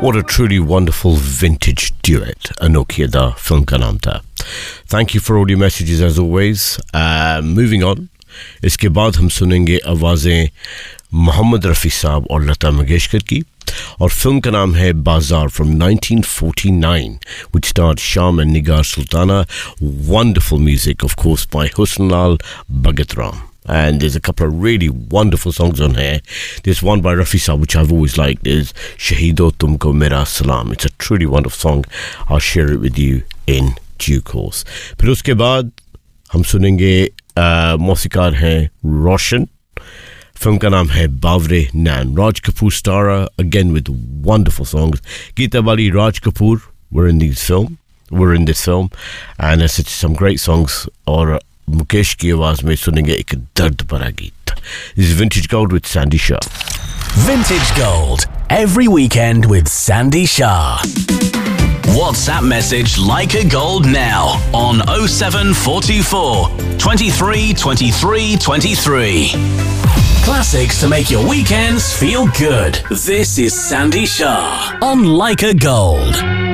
What a truly wonderful vintage duet Anokhi Ada film का नाम था. Thank you for all your messages as always. Moving on, इसके बाद हम सुनेंगे आवाज़ें मोहम्मद रफ़ी साहब और लता मंगेशकर की और फिल्म का नाम है बाजार from 1949 which starred Sham and Nigar Sultana. Wonderful music of course by Husnlal Bhagat Ram. And there's a couple of really wonderful songs on here. There's one by Rafi Saab which I've always liked is Shahido Tumko Mera Salam. It's a truly wonderful song. I'll share it with you in due course. फिर उसके बाद हम सुनेंगे मौसीकार हैं रोशन. Film का नाम है बावरे नैन. Raj Kapoor star again with wonderful songs. Geeta Bali, Raj Kapoor were in this film and there's some great songs. और मुकेश की आवाज में सुनेंगे एक दर्द भरा गीत. This is Vintage Gold with Sandy Shah. Vintage Gold every weekend with Sandy Shah. WhatsApp message Like a Gold now on 07424 23 23 23. Classics to make your weekends feel good. This is Sandy Shah on Like a Gold.